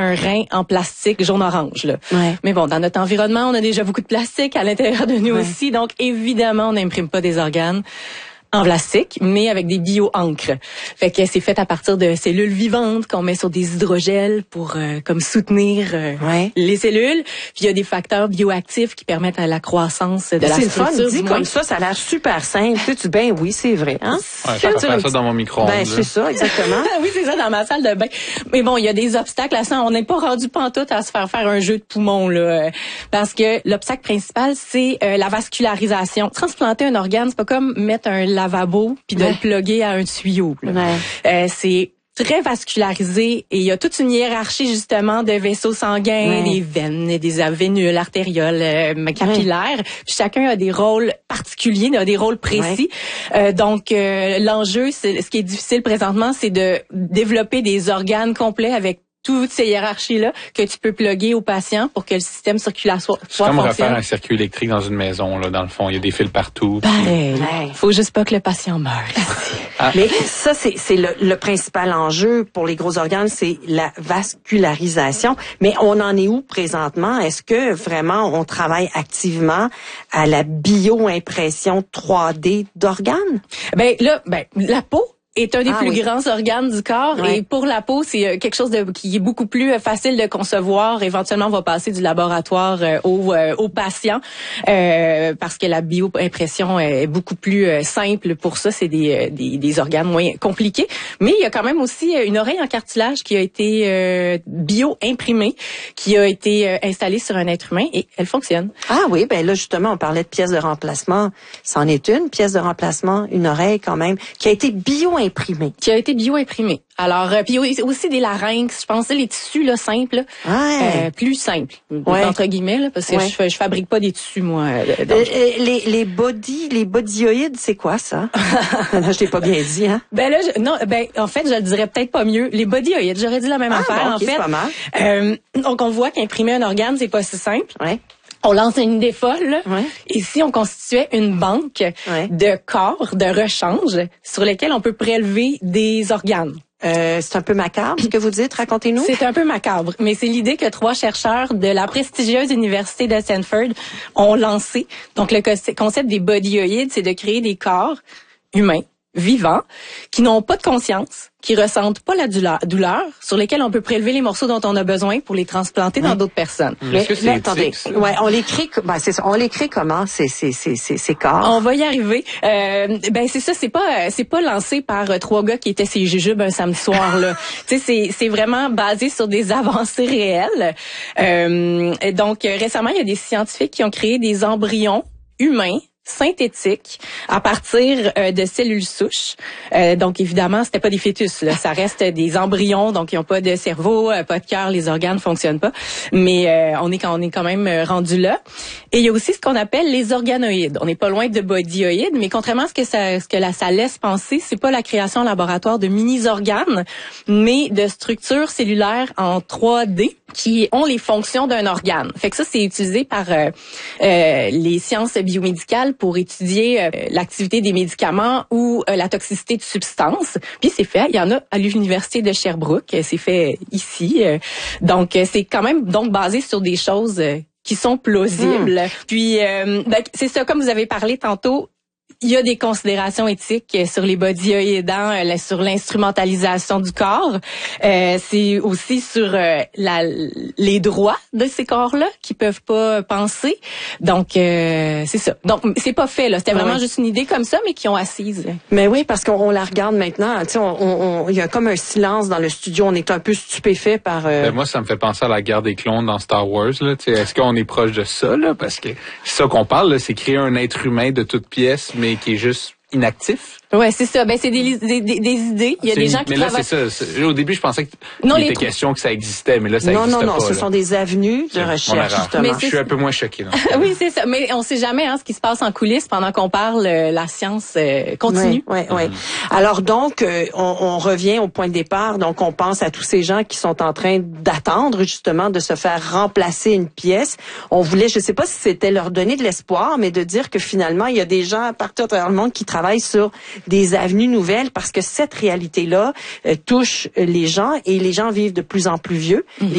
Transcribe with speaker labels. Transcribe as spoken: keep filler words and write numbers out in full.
Speaker 1: un rein en plastique jaune-orange. Là.
Speaker 2: Ouais.
Speaker 1: Mais bon, dans notre environnement, on a déjà beaucoup de plastique à l'intérieur de nous ouais. aussi. Donc, évidemment, on n'imprime pas des organes en plastique, mais avec des bio-encres. Fait que c'est fait à partir de cellules vivantes qu'on met sur des hydrogels pour euh, comme soutenir euh,
Speaker 2: ouais.
Speaker 1: les cellules. Puis il y a des facteurs bioactifs qui permettent à la croissance de
Speaker 2: mais
Speaker 1: la
Speaker 2: c'est
Speaker 1: structure.
Speaker 2: C'est le fun, dit
Speaker 1: du
Speaker 2: comme ça, ça a l'air super simple. Tu dis, ben oui, c'est vrai. Hein?
Speaker 3: Ouais, je peux faire ça dans mon micro-ondes.
Speaker 2: Ben c'est ça, exactement.
Speaker 1: Oui, c'est ça, dans ma salle de bain. Mais bon, il y a des obstacles à ça. On n'est pas rendu pantoute à se faire faire un jeu de poumon, là. Parce que l'obstacle principal, c'est euh, la vascularisation. Transplanter un organe, c'est pas comme mettre un lavabo puis de
Speaker 2: ouais.
Speaker 1: le plugger à un tuyau. Là.
Speaker 2: Ouais.
Speaker 1: Euh, c'est très vascularisé et il y a toute une hiérarchie justement de vaisseaux sanguins,
Speaker 2: ouais.
Speaker 1: des veines, des vénules artérioles, euh, capillaires. Ouais. Puis chacun a des rôles particuliers, a des rôles précis. Ouais. Euh, donc euh, l'enjeu, c'est, ce qui est difficile présentement, c'est de développer des organes complets avec toutes ces hiérarchies-là que tu peux plugger aux patients pour que le système circulatoire fonctionne.
Speaker 3: C'est comme refaire un circuit électrique dans une maison, là, dans le fond. Il y a des fils partout.
Speaker 1: Pareil. Ouais. Faut juste pas que le patient meure.
Speaker 2: ah. Mais ça, c'est, c'est le, le principal enjeu pour les gros organes, c'est la vascularisation. Mais on en est où présentement? Est-ce que vraiment on travaille activement à la bio-impression trois D d'organes?
Speaker 1: Ben là, ben la peau est un des
Speaker 2: ah,
Speaker 1: plus
Speaker 2: oui.
Speaker 1: grands organes du corps ouais. et pour la peau, c'est quelque chose de qui est beaucoup plus facile de concevoir. Éventuellement, on va passer du laboratoire euh, au, euh, au patient euh, parce que la bioimpression est beaucoup plus euh, simple pour ça. C'est des, des, des organes moins compliqués. Mais il y a quand même aussi une oreille en cartilage qui a été euh, bio-imprimée, qui a été euh, installée sur un être humain et elle fonctionne.
Speaker 2: Ah oui, ben là justement, on parlait de pièces de remplacement. C'en est une, pièce de remplacement, une oreille quand même, qui a été bio-imprimée. Imprimé.
Speaker 1: Qui a été bio-imprimé. Alors, euh, puis aussi des larynx, je pensais les tissus là simples,
Speaker 2: ouais.
Speaker 1: euh, plus simples ouais. entre guillemets là, parce que ouais. je, je fabrique pas des tissus moi. Euh,
Speaker 2: euh, les les body, les bodyoïdes, c'est quoi ça Je t'ai pas bien dit hein.
Speaker 1: Ben là, je, non, ben en fait, je le dirais peut-être pas mieux. Les bodyoïdes, j'aurais dit la même
Speaker 2: ah,
Speaker 1: affaire
Speaker 2: bon, okay,
Speaker 1: en fait.
Speaker 2: C'est pas mal.
Speaker 1: Euh, donc on voit qu'imprimer un organe c'est pas si simple.
Speaker 2: Ouais.
Speaker 1: On lance une idée folle.
Speaker 2: Ouais.
Speaker 1: Ici, on constituait une banque
Speaker 2: ouais.
Speaker 1: de corps, de rechange, sur lesquels on peut prélever des organes.
Speaker 2: Euh, c'est un peu macabre ce que vous dites, racontez-nous.
Speaker 1: C'est un peu macabre, mais c'est l'idée que trois chercheurs de la prestigieuse université de Stanford ont lancé. Donc, le concept des bodyoïdes, c'est de créer des corps humains, vivants, qui n'ont pas de conscience, qui ressentent pas la douleur, sur lesquels on peut prélever les morceaux dont on a besoin pour les transplanter oui. dans d'autres personnes.
Speaker 3: Mais, Est-ce que c'est
Speaker 2: mais attendez,
Speaker 3: ça?
Speaker 2: ouais, on l'écrit, ben c'est ça, on l'écrit comment ces ces ces ces ces corps?
Speaker 1: On va y arriver. Euh, ben c'est ça, c'est pas c'est pas lancé par euh, trois gars qui étaient ses jujubes un samedi soir là. Tu sais, c'est c'est vraiment basé sur des avancées réelles. Euh, donc récemment, il y a des scientifiques qui ont créé des embryons humains synthétique à partir euh, de cellules souches. Euh, donc évidemment, c'était pas des fœtus là, ça reste des embryons, donc ils ont pas de cerveau, euh, pas de cœur, les organes fonctionnent pas. Mais euh, on est quand on est quand même rendu là. Et il y a aussi ce qu'on appelle les organoïdes. On n'est pas loin de bodyoïdes, mais contrairement à ce que ça ce que là, ça laisse penser, c'est pas la création en laboratoire de mini-organes, mais de structures cellulaires en trois D qui ont les fonctions d'un organe. Fait que ça, c'est utilisé par euh, euh, les sciences biomédicales pour étudier euh, l'activité des médicaments ou euh, la toxicité de substances. Puis c'est fait, il y en a à l'université de Sherbrooke, c'est fait ici. Euh, donc c'est quand même donc basé sur des choses euh, qui sont plausibles. Mmh. Puis euh, ben, c'est ça, comme vous avez parlé tantôt. Il y a des considérations éthiques sur les bodyoïdants, sur l'instrumentalisation du corps. Euh, c'est aussi sur euh, la, les droits de ces corps-là qui peuvent pas penser. Donc, euh, c'est ça. Donc, c'est pas fait, là. C'était vraiment oui. juste une idée comme ça, mais qui ont assise.
Speaker 2: Mais oui, parce qu'on on la regarde maintenant. Tu sais, on, on, il y a comme un silence dans le studio. On est un peu stupéfait par... Euh...
Speaker 3: Ben, moi, ça me fait penser à la guerre des clones dans Star Wars. Là. Tu sais, est-ce qu'on est proche de ça? Là? Parce que c'est ça qu'on parle, là, c'est créer un être humain de toutes pièces, mais qui est juste inactif.
Speaker 1: Ouais, c'est ça. Ben c'est des, des, des, des idées. Il y a
Speaker 3: c'est
Speaker 1: des gens
Speaker 3: une,
Speaker 1: qui
Speaker 3: mais là,
Speaker 1: travaillent.
Speaker 3: c'est ça. C'est, au début, je pensais qu'il était trou... question que ça existait, mais là, ça
Speaker 2: non,
Speaker 3: existe
Speaker 2: pas. Non, non, non.
Speaker 3: pas,
Speaker 2: Ce
Speaker 3: là.
Speaker 2: sont des avenues de c'est recherche, justement.
Speaker 3: Mais je suis un peu moins choqué.
Speaker 1: Oui, c'est ça. Mais on sait jamais hein, ce qui se passe en coulisses pendant qu'on parle. Euh, la science euh, continue.
Speaker 2: Oui, oui, oui. Mm-hmm. Alors donc, euh, on, on revient au point de départ. Donc, on pense à tous ces gens qui sont en train d'attendre justement de se faire remplacer une pièce. On voulait, je sais pas si c'était leur donner de l'espoir, mais de dire que finalement, il y a des gens à partir de le monde qui travaillent sur des avenues nouvelles parce que cette réalité-là euh, touche les gens et les gens vivent de plus en plus vieux. Mm-hmm.